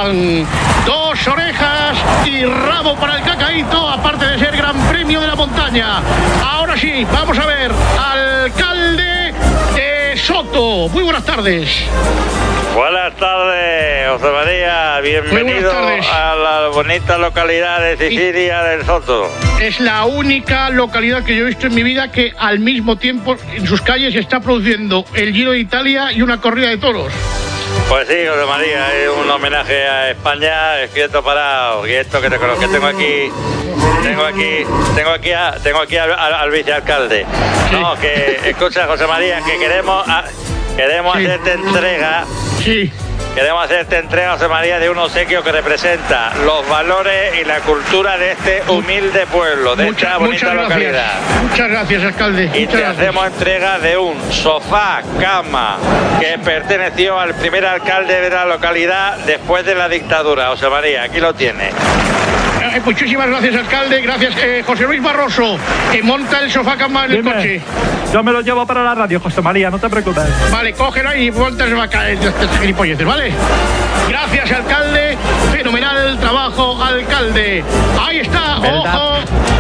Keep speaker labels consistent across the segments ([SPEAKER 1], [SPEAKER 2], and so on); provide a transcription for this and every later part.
[SPEAKER 1] quedan 2 orejas y rabo para el cacaíto, aparte de ser Gran Premio de la Montaña. Ahora sí, vamos a ver, alcalde de Soto. Muy buenas tardes.
[SPEAKER 2] Buenas tardes, José María. Bienvenido a la bonita localidad de Sicilia del Soto.
[SPEAKER 1] Es la única localidad que yo he visto en mi vida que al mismo tiempo en sus calles se está produciendo el Giro de Italia y una corrida de toros.
[SPEAKER 2] Pues sí, José María, es un homenaje a España, escrito para... Y esto que tengo aquí al vicealcalde.
[SPEAKER 1] Sí.
[SPEAKER 2] No, que escucha, José María, que queremos
[SPEAKER 1] Sí.
[SPEAKER 2] hacerte entrega.
[SPEAKER 1] Sí.
[SPEAKER 2] Queremos hacerte entrega, José María, de un obsequio que representa los valores y la cultura de este humilde pueblo, de esta bonita localidad.
[SPEAKER 1] Muchas gracias, alcalde.
[SPEAKER 2] Y te hacemos entrega de un sofá cama que perteneció al primer alcalde de la localidad después de la dictadura. José María, aquí lo tiene.
[SPEAKER 1] Muchísimas gracias, alcalde. Gracias, José Luis Barroso, que monta el sofá cama en el coche.
[SPEAKER 3] Yo me lo llevo para la radio, José María, no te preocupes.
[SPEAKER 1] Vale, cógelo y monta el sofá cama. Gilipolleces, ¿vale? Gracias, alcalde. Fenomenal trabajo, alcalde. Ahí está,
[SPEAKER 3] ¿Verdad?
[SPEAKER 1] ojo.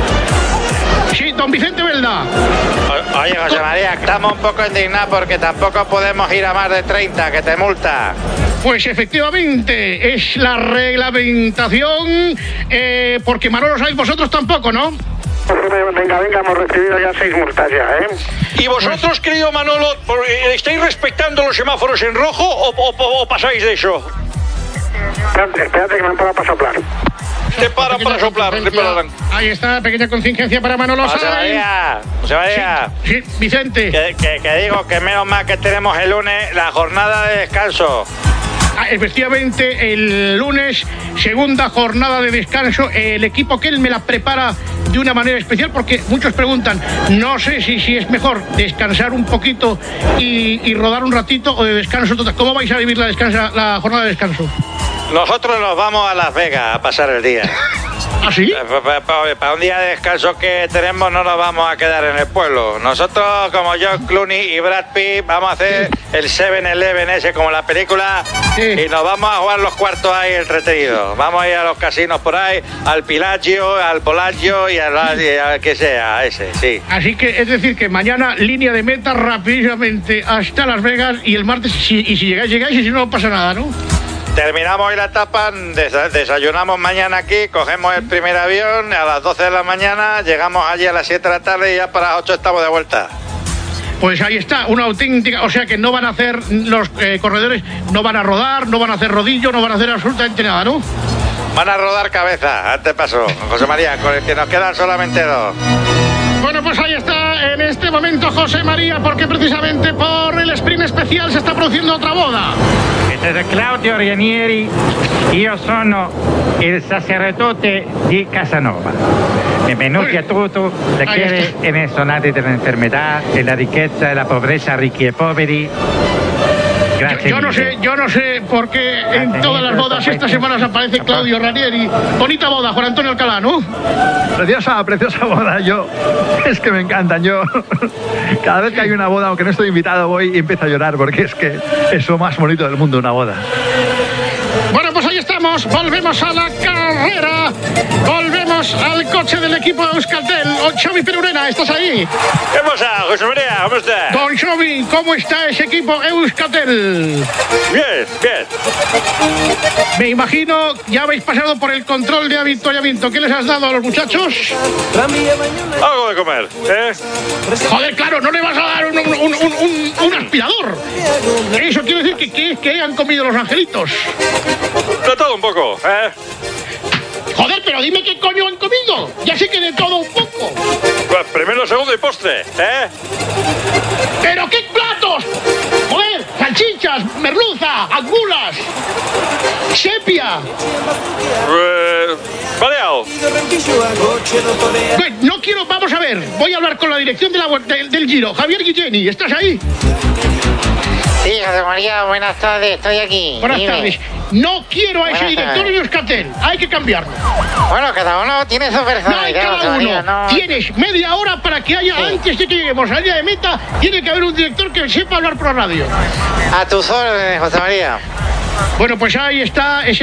[SPEAKER 1] Sí, don Vicente Belda.
[SPEAKER 2] Oye, José María, estamos un poco indignados porque tampoco podemos ir a más de 30, que te multa.
[SPEAKER 1] Pues efectivamente, es la reglamentación, porque Manolo sabéis vosotros tampoco, ¿no?
[SPEAKER 4] Venga, hemos recibido ya 6 multas ya, ¿eh?
[SPEAKER 5] ¿Y vosotros, querido Manolo, estáis respetando los semáforos en rojo o pasáis de eso?
[SPEAKER 4] Espérate que me han parado para soplar.
[SPEAKER 5] Te paran para soplar, te paran.
[SPEAKER 1] Ahí está, pequeña contingencia para Manolo
[SPEAKER 2] José María,
[SPEAKER 1] Sí, Vicente.
[SPEAKER 2] que digo que menos mal que tenemos el lunes la jornada de descanso.
[SPEAKER 1] Efectivamente, el lunes, segunda jornada de descanso. El equipo que él me la prepara de una manera especial, porque muchos preguntan, no sé si es mejor descansar un poquito y rodar un ratito o de descanso total. ¿Cómo vais a vivir la jornada de descanso?
[SPEAKER 2] Nosotros nos vamos a Las Vegas a pasar el día.
[SPEAKER 1] ¿Ah, sí?
[SPEAKER 2] Para un día de descanso que tenemos no nos vamos a quedar en el pueblo. Nosotros, como George Clooney y Brad Pitt, vamos a hacer el 7-Eleven ese como la película, y nos vamos a jugar los cuartos ahí entretenidos. Vamos a ir a los casinos por ahí, al Pilagio, al Polagio y al que sea, ese, sí.
[SPEAKER 1] Así que es decir que mañana línea de meta rapidísamente hasta Las Vegas, y el martes, si llegáis, y si no, no pasa nada, ¿no?
[SPEAKER 2] Terminamos hoy la etapa, desayunamos mañana aquí, cogemos el primer avión a las 12 de la mañana, llegamos allí a las 7 de la tarde y ya para las 8 estamos de vuelta.
[SPEAKER 1] Pues ahí está, una auténtica, o sea que no van a hacer los corredores, no van a rodar, no van a hacer rodillo, no van a hacer absolutamente nada, ¿no?
[SPEAKER 2] Van a rodar cabeza, antes paso, José María, con el que nos quedan solamente 2.
[SPEAKER 1] Bueno, pues ahí está en este momento José María, porque precisamente por el sprint especial se está produciendo otra boda.
[SPEAKER 6] Claudio Ranieri, io sono il sacerdote di Casanova. Benvenuti a tutti, la quiere en el sonate de la enfermedad, de la riqueza, de la pobreza, ricchi e poveri.
[SPEAKER 1] Yo no sé por qué en todas las bodas estas semanas aparece Claudio Ranieri. Bonita boda, Juan Antonio Alcalá, ¿no?
[SPEAKER 3] Preciosa boda, es que me encantan, cada vez que hay una boda, aunque no estoy invitado, voy y empiezo a llorar, porque es que es lo más bonito del mundo, una boda.
[SPEAKER 1] Bueno, pues ahí estamos, volvemos a la carrera, volvemos al coche del equipo de Euskaltel. Xavi Perurena, ¿estás ahí?
[SPEAKER 5] ¿Qué pasa, José María? ¿Cómo estás?
[SPEAKER 1] Don Xavi, ¿cómo está ese equipo Euskaltel?
[SPEAKER 5] Bien.
[SPEAKER 1] Me imagino, ya habéis pasado por el control de avituallamiento. ¿Qué les has dado a los muchachos?
[SPEAKER 5] Algo de comer, ¿eh?
[SPEAKER 1] Joder, claro, no le vas a dar un aspirador. Eso quiere decir que han comido los angelitos.
[SPEAKER 5] De todo un poco, ¿eh?
[SPEAKER 1] Joder, pero dime qué coño han comido. Ya sé que de todo un poco.
[SPEAKER 5] Pues primero, segundo y postre, ¿eh?
[SPEAKER 1] ¿Pero qué platos? Joder, salchichas, merluza, angulas, sepia.
[SPEAKER 5] Variado.
[SPEAKER 1] No quiero, vamos a ver. Voy a hablar con la dirección del Giro. Javier Guilleni, ¿estás ahí?
[SPEAKER 7] Sí, José María, buenas tardes, estoy aquí.
[SPEAKER 1] Buenas tardes. No quiero a ese director de Euskaltel, hay que cambiarlo.
[SPEAKER 7] Bueno, cada uno tiene su personalidad.
[SPEAKER 1] No, cada uno. No. Tienes media hora para que haya, antes de que lleguemos al día de meta, tiene que haber un director que sepa hablar por la radio.
[SPEAKER 7] A tus órdenes, José María.
[SPEAKER 1] Bueno, pues ahí está ese